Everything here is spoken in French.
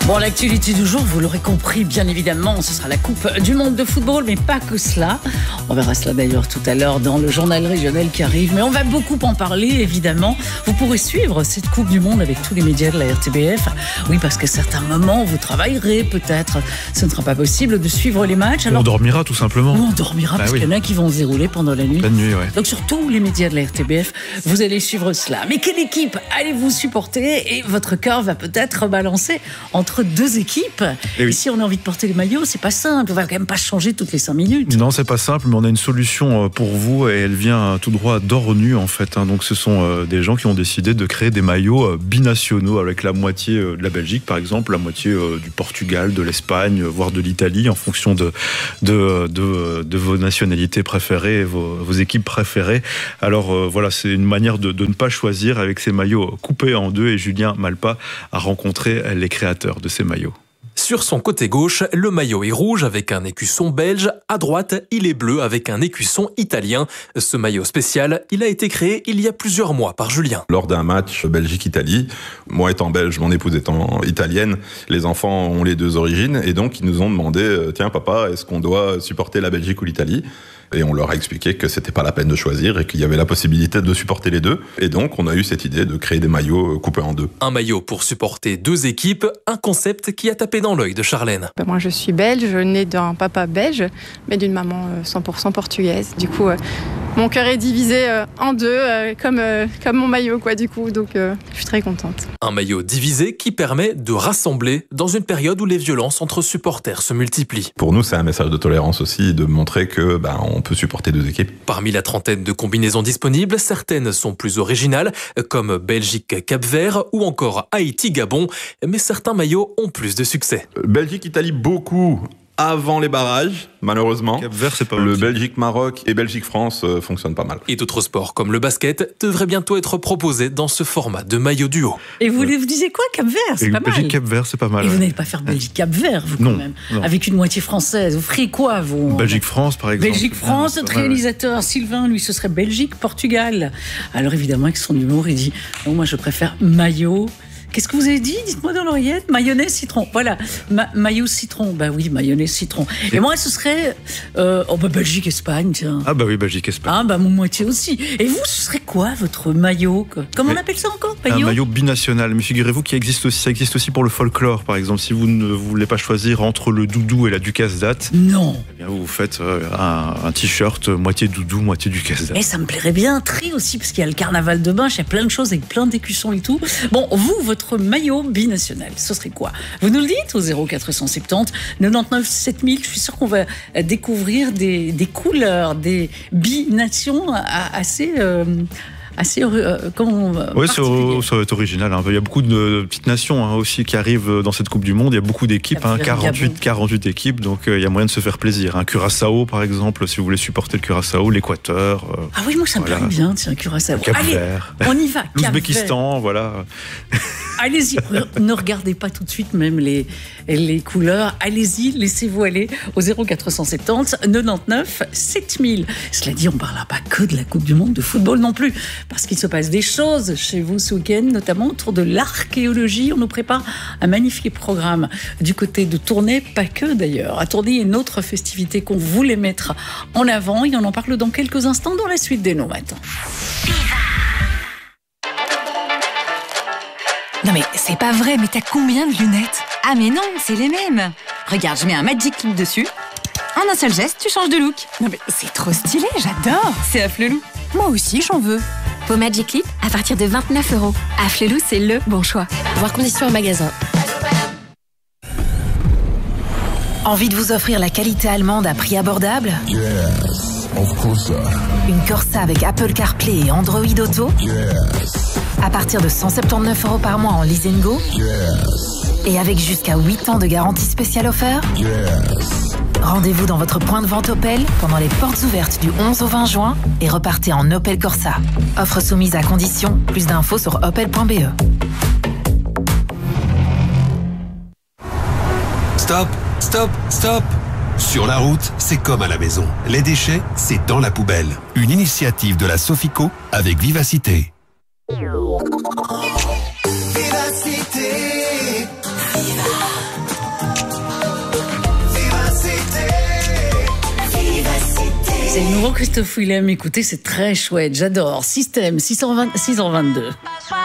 Bon, l'actualité du jour, vous l'aurez compris, bien évidemment, ce sera la Coupe du Monde de football, mais pas que cela. On verra cela d'ailleurs tout à l'heure dans le journal régional qui arrive, mais on va beaucoup en parler, évidemment. Vous pourrez suivre cette Coupe du Monde avec tous les médias de la RTBF. Oui, parce qu'à certains moments, vous travaillerez peut-être. Ce ne sera pas possible de suivre les matchs. Alors, on dormira tout simplement. On dormira parce qu'il y en a qui vont se dérouler pendant la nuit. La nuit, ouais. Donc sur tous les médias de la RTBF, vous allez suivre cela. Mais quelle équipe allez-vous supporter? Et votre cœur va peut-être balancer entre deux équipes. Et si on a envie de porter les maillots, c'est pas simple. On va quand même pas changer toutes les 5 minutes. Non, c'est pas simple, mais on a une solution pour vous et elle vient tout droit d'Ornu en fait. Donc ce sont des gens qui ont décidé de créer des maillots binationaux avec la moitié de la Belgique par exemple, la moitié du Portugal, de l'Espagne, voire de l'Italie en fonction de vos nationalités préférées, vos équipes préférées. Alors voilà, c'est une manière de ne pas choisir avec ces maillots coupés en deux et Julien Malpa a rencontré les créateurs de ces maillots. Sur son côté gauche, le maillot est rouge avec un écusson belge. À droite, il est bleu avec un écusson italien. Ce maillot spécial, il a été créé il y a plusieurs mois par Julien. Lors d'un match Belgique-Italie, moi étant belge, mon épouse étant italienne, les enfants ont les deux origines et donc ils nous ont demandé « Tiens papa, est-ce qu'on doit supporter la Belgique ou l'Italie ?» Et on leur a expliqué que c'était pas la peine de choisir et qu'il y avait la possibilité de supporter les deux. Et donc, on a eu cette idée de créer des maillots coupés en deux. Un maillot pour supporter deux équipes, un concept qui a tapé dans l'œil de Charlène. Moi, je suis belge, née d'un papa belge, mais d'une maman 100% portugaise. Du coup, mon cœur est divisé en deux, comme mon maillot, quoi, du coup. Donc, je suis très contente. Un maillot divisé qui permet de rassembler dans une période où les violences entre supporters se multiplient. Pour nous, c'est un message de tolérance aussi, de montrer que on peut supporter deux équipes. Parmi la trentaine de combinaisons disponibles, certaines sont plus originales, comme Belgique-Cap-Vert ou encore Haïti-Gabon, mais certains maillots ont plus de succès. Belgique-Italie, beaucoup avant les barrages, malheureusement. Cap-Vert, c'est pas le Belgique-Maroc et Belgique-France fonctionnent pas mal. Et d'autres sports comme le basket devraient bientôt être proposés dans ce format de maillot duo. Et vous disiez quoi, Cap-Vert? C'est pas mal. Belgique-Cap-Vert, c'est pas mal. Et vous n'allez pas faire Belgique-Cap-Vert, vous, quand même. Non. Avec une moitié française. Vous feriez quoi, vous? Belgique-France, par exemple. Belgique-France, notre réalisateur Sylvain, lui, ce serait Belgique-Portugal. Alors, évidemment, avec son humour, il dit non, moi, je préfère maillot. Qu'est-ce que vous avez dit? Dites-moi dans l'oreillette. Mayonnaise, citron. Voilà. Maillot citron. Bah oui, mayonnaise, citron. Et moi, ce serait Belgique, Espagne, tiens. Ah bah oui, Belgique, Espagne. Ah bah mon moitié aussi. Et vous, ce serait quoi votre maillot? Comment on appelle ça encore? Un maillot binational. Mais figurez-vous qu'il existe aussi, ça existe aussi pour le folklore, par exemple. Si vous ne voulez pas choisir entre le doudou et la ducasse date. Non. Eh bien, vous faites un t-shirt moitié doudou, moitié ducasse date. Et ça me plairait bien. Tri aussi, parce qu'il y a le carnaval de Binche, il y a plein de choses avec plein d'écussons et tout. Bon, vous, votre maillot binational, ce serait quoi? Vous nous le dites au 0470 99 7000. Je suis sûre qu'on va découvrir des couleurs, des binations assez oui, ça va être original. Il y a beaucoup de petites nations aussi qui arrivent dans cette Coupe du Monde. Il y a beaucoup d'équipes, 48 équipes, donc il y a moyen de se faire plaisir. Curaçao, par exemple, si vous voulez supporter le Curaçao, l'Équateur. Ah oui, moi ça me plairait bien, tiens, Curaçao. Allez, on y va. L'Ouzbékistan, voilà. Allez-y, ne regardez pas tout de suite même les couleurs. Allez-y, laissez-vous aller au 0470 99 7000. Cela dit, on ne parlera pas que de la Coupe du Monde de football non plus, parce qu'il se passe des choses chez vous ce week-end, notamment autour de l'archéologie. On nous prépare un magnifique programme du côté de Tournai, pas que d'ailleurs. À Tournai, une autre festivité qu'on voulait mettre en avant, et on en parle dans quelques instants dans la suite des No Matins. Non mais c'est pas vrai, mais t'as combien de lunettes? Ah mais non, c'est les mêmes. Regarde, je mets un Magic Clip dessus. En un seul geste, tu changes de look. Non mais c'est trop stylé, j'adore. C'est Afflelou. Moi aussi, j'en veux. Vos Magic Clip à partir de 29 €. Afflelou, c'est le bon choix. Voir conditions en magasin. Envie de vous offrir la qualité allemande à prix abordable? Yes, of course. Une Corsa avec Apple CarPlay et Android Auto? Yes. À partir de 179 € par mois en Lease & Go? Yes. Et avec jusqu'à 8 ans de garantie spéciale offerte? Yes. Rendez-vous dans votre point de vente Opel pendant les portes ouvertes du 11 au 20 juin et repartez en Opel Corsa. Offre soumise à condition. Plus d'infos sur opel.be. Stop, stop, stop! Sur la route, c'est comme à la maison. Les déchets, c'est dans la poubelle. Une initiative de la Sofico avec Vivacité. Vivacité. Viva. C'est le nouveau Christophe Willem. Écoutez, c'est très chouette. J'adore. Système 622.